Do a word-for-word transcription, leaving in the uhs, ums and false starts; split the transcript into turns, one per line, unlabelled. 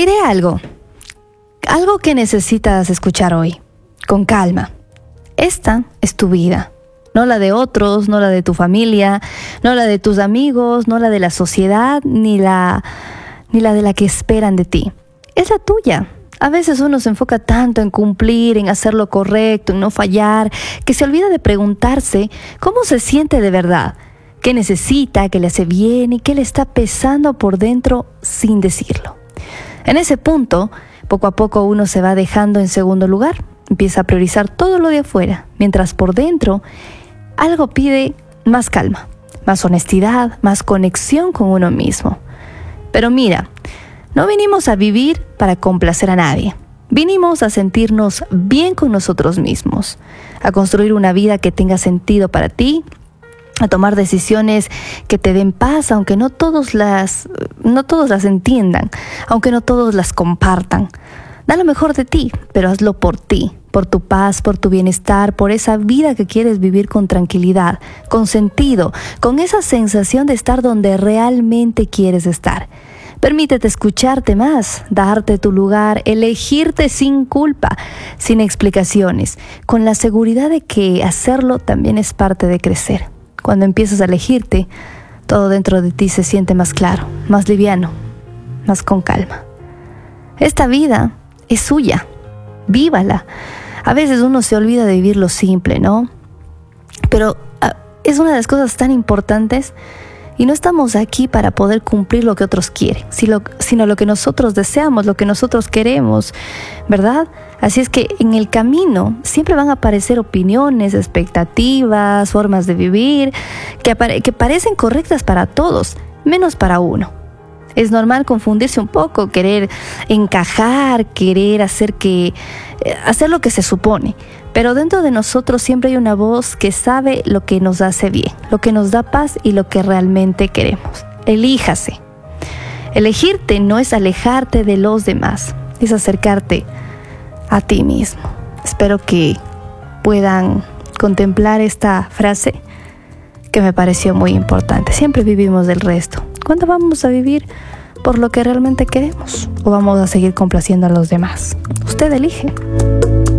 diré algo, algo que necesitas escuchar hoy, con calma. Esta es tu vida, no la de otros, no la de tu familia, no la de tus amigos, no la de la sociedad, ni la, ni la de la que esperan de ti. Es la tuya. A veces uno se enfoca tanto en cumplir, en hacer lo correcto, en no fallar, que se olvida de preguntarse cómo se siente de verdad, qué necesita, qué le hace bien y qué le está pesando por dentro sin decirlo. En ese punto, poco a poco uno se va dejando en segundo lugar, empieza a priorizar todo lo de afuera, mientras por dentro algo pide más calma, más honestidad, más conexión con uno mismo. Pero mira, no vinimos a vivir para complacer a nadie. Vinimos a sentirnos bien con nosotros mismos, a construir una vida que tenga sentido para ti, a tomar decisiones que te den paz, aunque no todos las, no todos las entiendan, aunque no todos las compartan. Da lo mejor de ti, pero hazlo por ti, por tu paz, por tu bienestar, por esa vida que quieres vivir con tranquilidad, con sentido, con esa sensación de estar donde realmente quieres estar. Permítete escucharte más, darte tu lugar, elegirte sin culpa, sin explicaciones, con la seguridad de que hacerlo también es parte de crecer. Cuando empiezas a elegirte, todo dentro de ti se siente más claro, más liviano, más con calma. Esta vida es suya, vívala. A veces uno se olvida de vivir lo simple, ¿no? Pero uh, es una de las cosas tan importantes. Y no estamos aquí para poder cumplir lo que otros quieren, sino, sino lo que nosotros deseamos, lo que nosotros queremos, ¿verdad? Así es que en el camino siempre van a aparecer opiniones, expectativas, formas de vivir, que, apare- que parecen correctas para todos, menos para uno. Es normal confundirse un poco, querer encajar, querer hacer, que, eh, hacer lo que se supone. Pero dentro de nosotros siempre hay una voz que sabe lo que nos hace bien, lo que nos da paz y lo que realmente queremos. Elíjase. Elegirte no es alejarte de los demás, es acercarte a ti mismo. Espero que puedan contemplar esta frase que me pareció muy importante. Siempre vivimos del resto. ¿Cuándo vamos a vivir por lo que realmente queremos? ¿O vamos a seguir complaciendo a los demás? Usted elige.